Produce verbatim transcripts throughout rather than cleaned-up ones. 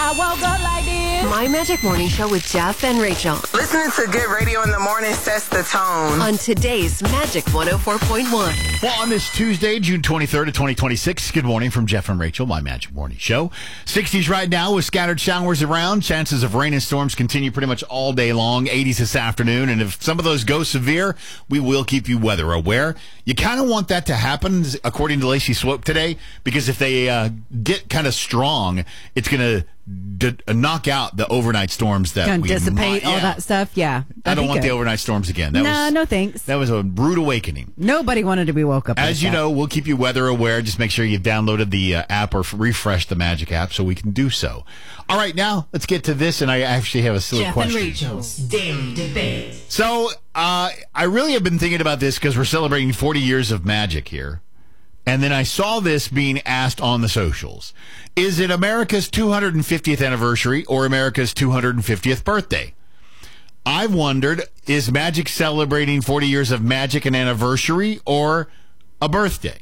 I woke up like this. My Magic Morning Show with Jeff and Rachel. Listening to good radio in the morning sets the tone. On today's Magic one oh four point one. Well, on this Tuesday, June twenty-third of twenty twenty-six, good morning from Jeff and Rachel, My Magic Morning Show. sixties right now with scattered showers around. Chances of rain and storms continue pretty much all day long. eighties this afternoon. And if some of those go severe, we will keep you weather aware. You kind of want that to happen, according to Lacey Swope today, because if they uh, get kind of strong, it's going to d- knock out the overnight storms that Gonna we dissipate might, all yeah. that stuff. Yeah. I don't be want good. the overnight storms again. That no, was, no thanks. That was a rude awakening. Nobody wanted to be woke up. As like you that. know, we'll keep you weather aware. Just make sure you've downloaded the uh, app or f- refreshed the Magic app so we can do so. All right, now let's get to this, and I actually have a silly Jeff question. and Rachel's Daily Debate. So uh, I really have been thinking about this because we're celebrating forty years of Magic here. And then I saw this being asked on the socials. Is it America's two hundred fiftieth anniversary or America's two hundred fiftieth birthday? I've wondered, is Magic celebrating forty years of Magic an anniversary or a birthday?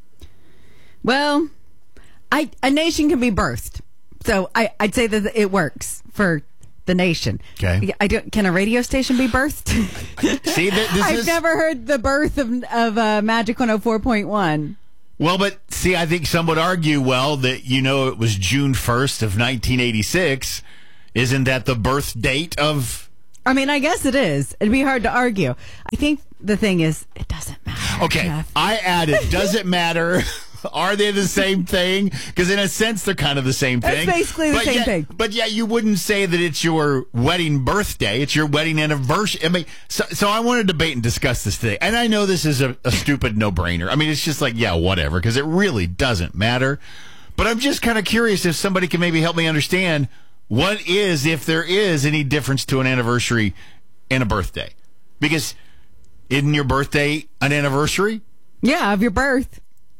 Well, I a nation can be birthed, so I, I'd say that it works for the nation. Okay. I don't, can a radio station be birthed? See, th- this I've is... never heard the birth of of uh, Magic one oh four point one. Well, but see, I think some would argue, well, that, you know, it was June first of nineteen eighty-six. Isn't that the birth date of... I mean, I guess it is. It'd be hard to argue. I think the thing is, it doesn't matter. Okay, Jeff. I added, does it matter? Are they the same thing? Because in a sense, they're kind of the same thing. That's basically the but same yet, thing. But yeah, you wouldn't say that it's your wedding birthday. It's your wedding anniversary. I mean, so, so I want to debate and discuss this today. And I know this is a, a stupid no-brainer. I mean, it's just like, yeah, whatever, because it really doesn't matter. But I'm just kind of curious if somebody can maybe help me understand what is, if there is any difference to an anniversary and a birthday. Because isn't your birthday an anniversary? Yeah, of your birth.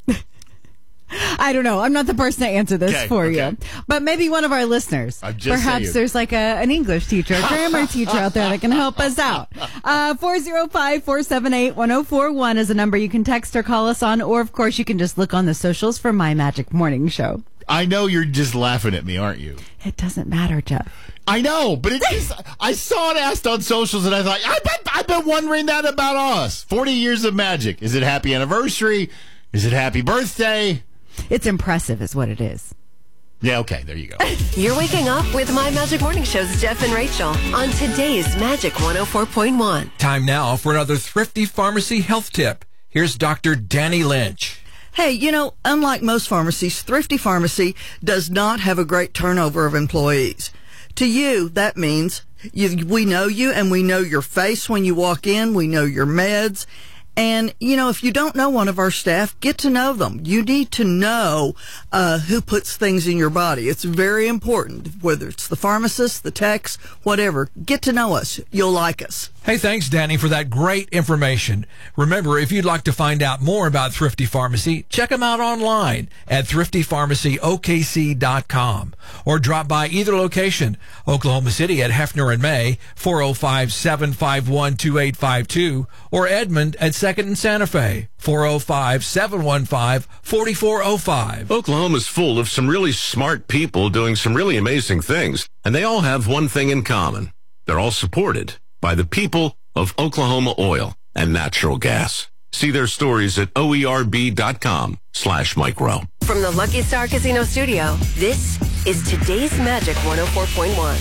I don't know. I'm not the person to answer this Okay, for okay. you. But maybe one of our listeners. I'm just Perhaps saying. there's like a, an English teacher, a grammar teacher out there that can help us out. Uh, four oh five, four seven eight, one oh four one is a number you can text or call us on. Or, of course, you can just look on the socials for My Magic Morning Show. I know you're just laughing at me, aren't you? It doesn't matter, Jeff. I know, but it just, I saw it asked on socials, and I thought, I bet, I've been wondering that about us. forty years of Magic. Is it happy anniversary? Is it happy birthday? It's impressive is what it is. Yeah, okay, there you go. You're waking up with My Magic Morning Show's Jeff and Rachel on today's Magic one oh four point one. Time now for another Thrifty Pharmacy health tip. Here's Doctor Danny Lynch. Hey, you know, unlike most pharmacies, Thrifty Pharmacy does not have a great turnover of employees. To you, that means you, we know you and we know your face when you walk in. We know your meds. And, you know, if you don't know one of our staff, get to know them. You need to know uh, who puts things in your body. It's very important, whether it's the pharmacist, the techs, whatever. Get to know us. You'll like us. Hey, thanks, Danny, for that great information. Remember, if you'd like to find out more about Thrifty Pharmacy, check them out online at thrifty pharmacy o k c dot com or drop by either location, Oklahoma City at Hefner and May, four oh five, seven five one, two eight five two, or Edmond at second and Santa Fe, four oh five, seven one five, four four oh five. Oklahoma's full of some really smart people doing some really amazing things, and they all have one thing in common. They're all supported by the people of Oklahoma Oil and Natural Gas. See their stories at oerb.com slash micro. From the Lucky Star Casino Studio, this is today's Magic one oh four point one.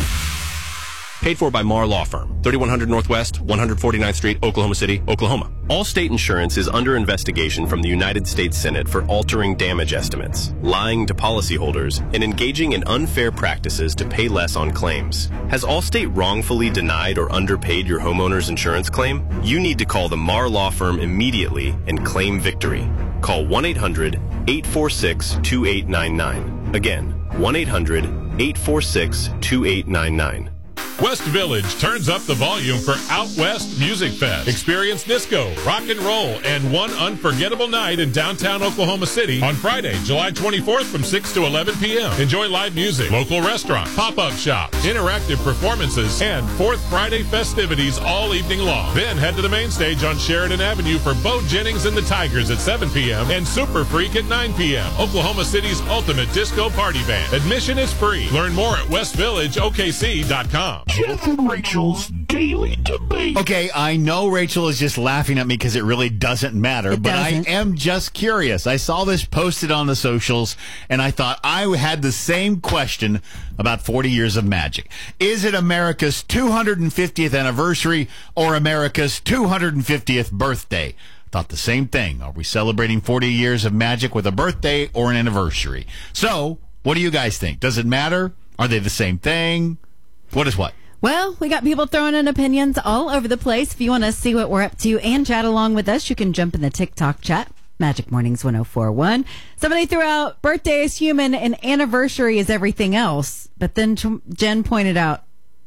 Paid for by Marr Law Firm, thirty-one hundred Northwest, one forty-ninth Street, Oklahoma City, Oklahoma. Allstate Insurance is under investigation from the United States Senate for altering damage estimates, lying to policyholders, and engaging in unfair practices to pay less on claims. Has Allstate wrongfully denied or underpaid your homeowner's insurance claim? You need to call the Marr Law Firm immediately and claim victory. Call one eight hundred, eight four six, two eight nine nine. Again, one eight hundred, eight four six, two eight nine nine. West Village turns up the volume for Out West Music Fest. Experience disco, rock and roll, and one unforgettable night in downtown Oklahoma City on Friday, July twenty-fourth from six to eleven p.m. Enjoy live music, local restaurant, pop-up shops, interactive performances, and Fourth Friday festivities all evening long. Then head to the main stage on Sheridan Avenue for Bo Jennings and the Tigers at seven p.m. and Super Freak at nine p.m. Oklahoma City's ultimate disco party band. Admission is free. Learn more at west village o k c dot com. Jeff and Rachel's Daily Debate. Okay, I know Rachel is just laughing at me because it really doesn't matter, It but doesn't. I am just curious. I saw this posted on the socials, and I thought I had the same question about forty years of magic. Is it America's two hundred fiftieth anniversary or America's two hundred fiftieth birthday? Thought the same thing. Are we celebrating forty years of magic with a birthday or an anniversary? So, what do you guys think? Does it matter? Are they the same thing? What is what? Well, we got people throwing in opinions all over the place. If you want to see what we're up to and chat along with us, you can jump in the TikTok chat. Magic Mornings one oh four one. Somebody threw out birthday is human and anniversary is everything else. But then Jen pointed out,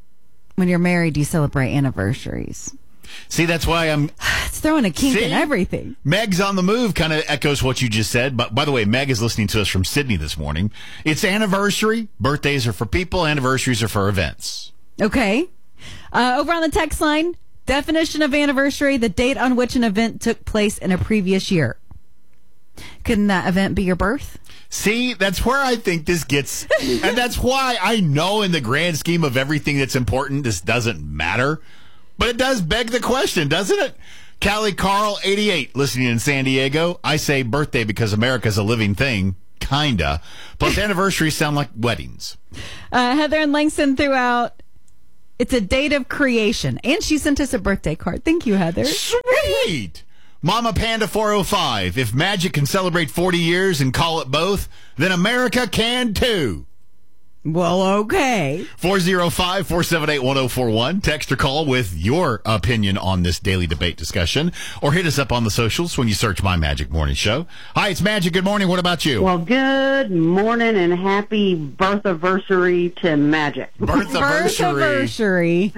when you're married, you celebrate anniversaries. See, that's why I'm... It's throwing a kink See? in everything. Meg's on the move kind of echoes what you just said. But by the way, Meg is listening to us from Sydney this morning. It's anniversary. Birthdays are for people. Anniversaries are for events. Okay. Uh, over on the text line, definition of anniversary, the date on which an event took place in a previous year. Couldn't that event be your birth? See, that's where I think this gets... and that's why I know in the grand scheme of everything that's important, this doesn't matter. But it does beg the question, doesn't it? Callie Carl, eighty-eight, listening in San Diego. I say birthday because America's a living thing. Kinda. Plus, anniversaries sound like weddings. Uh, Heather and Langston threw out, it's a date of creation. And she sent us a birthday card. Thank you, Heather. Sweet. Mama Panda four oh five. If magic can celebrate forty years and call it both, then America can too. Well, okay. four oh five, four seven eight, one oh four one. Text or call with your opinion on this daily debate discussion. Or hit us up on the socials when you search My Magic Morning Show. Hi, it's Magic. Good morning. What about you? Well, good morning and happy birth anniversary to Magic. Birth anniversary.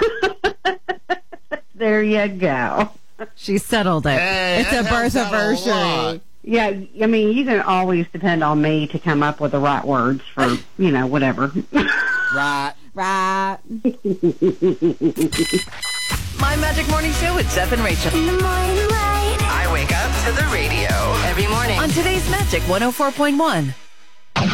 There you go. She settled it. Hey, it's a birth anniversary. Yeah, I mean, you can always depend on me to come up with the right words for, you know, whatever. Right. Right. My Magic Morning Show with Jeff and Rachel. In the morning light, I wake up to the radio. Every morning on today's Magic one oh four point one.